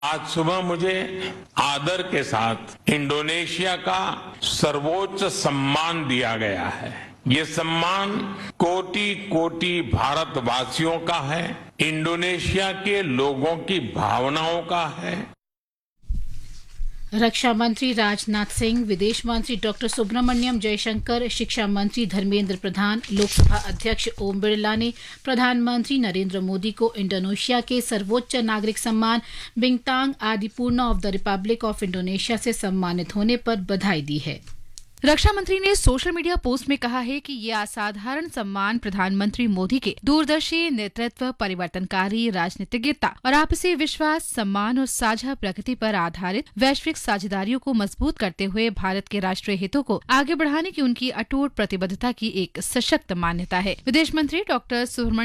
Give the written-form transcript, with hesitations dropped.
आज सुबह मुझे आदर के साथ इंडोनेशिया का सर्वोच्च सम्मान दिया गया है। ये सम्मान कोटि कोटि भारतवासियों का है, इंडोनेशिया के लोगों की भावनाओं का है। रक्षा मंत्री राजनाथ सिंह, विदेश मंत्री डॉक्टर सुब्रमण्यम जयशंकर, शिक्षा मंत्री धर्मेंद्र प्रधान, लोकसभा अध्यक्ष ओम बिरला ने प्रधानमंत्री नरेंद्र मोदी को इंडोनेशिया के सर्वोच्च नागरिक सम्मान बिंतांग आदिपूर्णा of the Republic of Indonesia से सम्मानित होने पर बधाई दी है। रक्षा मंत्री ने सोशल मीडिया पोस्ट में कहा है कि ये असाधारण सम्मान प्रधानमंत्री मोदी के दूरदर्शी नेतृत्व, परिवर्तनकारी राजनीतिज्ञता और आपसी विश्वास, सम्मान और साझा प्रगति पर आधारित वैश्विक साझेदारियों को मजबूत करते हुए भारत के राष्ट्रीय हितों को आगे बढ़ाने की उनकी अटूट प्रतिबद्धता की एक सशक्त मान्यता है। विदेश मंत्री डॉक्टर सुब्रमण्यम